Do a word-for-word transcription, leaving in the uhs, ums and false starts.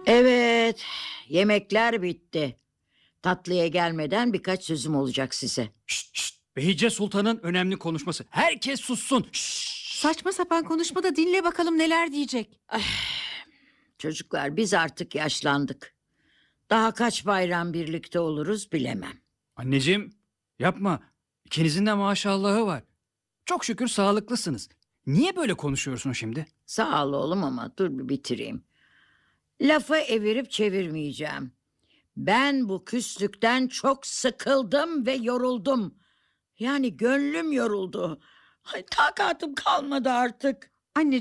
Evet, yemekler bitti. Tatlıya gelmeden birkaç sözüm olacak size. Şşt, şşt. Behice Sultan'ın önemli konuşması. Herkes sussun. Şşt. Saçma sapan konuşma da dinle bakalım neler diyecek. Çocuklar, biz artık yaşlandık. Daha kaç bayram birlikte oluruz bilemem. Anneciğim yapma. İkinizin de maşallahı var. Çok şükür sağlıklısınız. Niye böyle konuşuyorsun şimdi? Sağ ol oğlum ama dur bir bitireyim. Lafı evirip çevirmeyeceğim. Ben bu küslükten çok sıkıldım ve yoruldum. Yani gönlüm yoruldu. Ay, takatım kalmadı artık. Anne